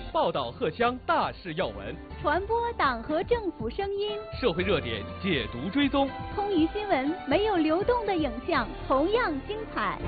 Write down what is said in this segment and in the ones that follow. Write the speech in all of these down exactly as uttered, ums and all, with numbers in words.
报道荷枪大事要闻， 传播党和政府声音， 社会热点解读追踪。 通舆新闻没有流动的影像，同样精彩。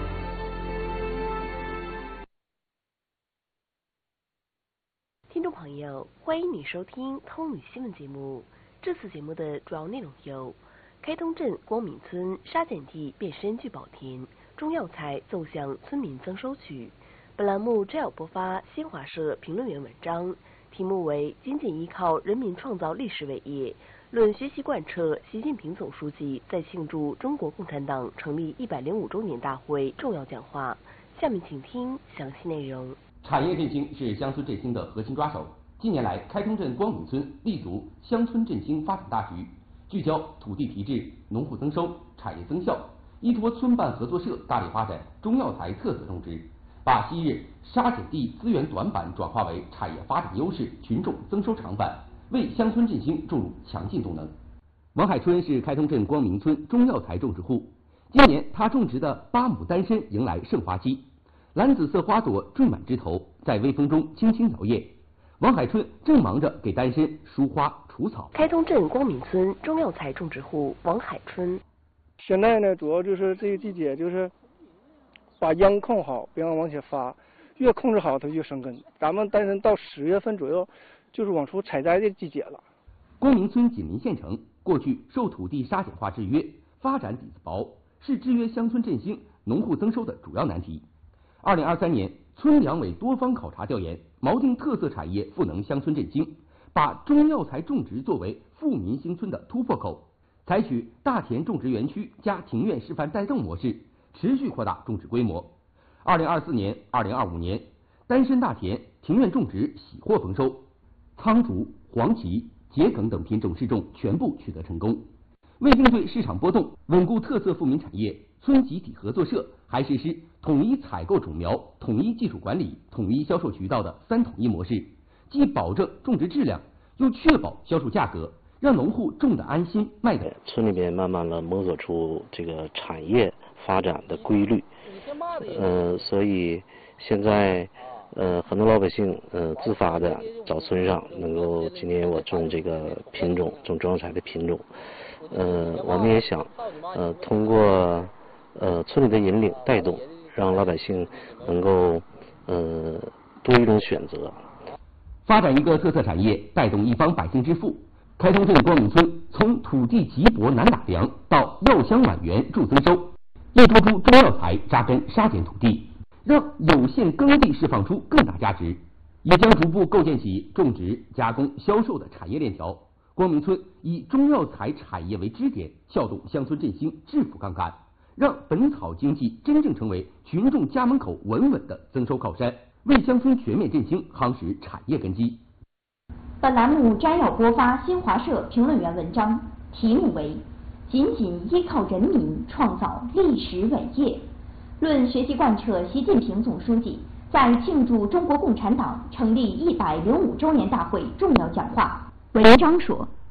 听众朋友，欢迎你收听通舆新闻节目。这次节目的主要内容有：开通镇光明村沙碱地变身聚宝田，中药材奏向村民增收曲。本栏目摘要播发新华社评论员文章，题目为“紧紧依靠人民创造历史伟业，论学习贯彻习近平总书记在庆祝中国共产党成立一百零五周年大会重要讲话”。下面请听详细内容。 产业振兴是乡村振兴的核心抓手。近年来，开通镇光明村立足乡村振兴发展大局，聚焦土地提质、农户增收、产业增效，依托村办合作社大力发展中药材特色种植，把昔日沙碱地资源短板转化为产业发展优势、群众增收长板，为乡村振兴注入强劲动能。王海春是开通镇光明村中药材种植户，今年他种植的八亩丹参迎来盛花期，蓝紫色花朵缀满枝头，在微风中轻轻摇曳。王海春正忙着给丹参梳花除草。 开通镇光明村中药材种植户王海春， 现在呢，主要就是这个季节，就是把秧控好，别让往前发，越控制好它越生根。咱们丹参到十月份左右，就是往出采摘的季节了。 光明村紧邻县城，过去受土地沙碱化制约，发展底子薄，是制约乡村振兴、农户增收的主要难题。二零二三年，村粮委多方考察调研，锚定特色产业赋能乡村振兴，把中药材种植作为富民兴村的突破口，采取大田种植园区加庭院示范带动模式，持续扩大种植规模。二零二四年、二零二五年，丹参大田庭院种植喜获丰收，苍竹、黄芪、桔梗等品种试种全部取得成功。为应对市场波动，稳固特色富民产业，村集体合作社还实施统一采购种苗、统一技术管理、统一销售渠道的三统一模式，既保证种植质量，又确保销售价格，让农户种得安心，卖得。 村里边慢慢的摸索出这个产业发展的规律，呃，所以现在呃很多老百姓呃自发的找村上能够今年我种这个品种，种中药材的品种，呃，我们也想呃通过呃村里的引领带动，让老百姓能够呃多一种选择， 发展一个特色产业，带动一方百姓致富。开通镇光明村从土地瘠薄难打粮到药香满园助增收，一株株中药材扎根沙碱土地，让有限耕地释放出更大价值，也将逐步构建起种植、加工、销售的产业链条。光明村以中药材产业为支点，撬动乡村振兴致富杠杆，让本草经济真正成为群众家门口稳稳的增收靠山，为乡村全面振兴夯实产业根基。 本栏目摘要播发新华社评论员文章，题目为“紧紧依靠人民创造历史伟业，论学习贯彻习近平总书记在庆祝中国共产党成立一百零五周年大会重要讲话”。文章说，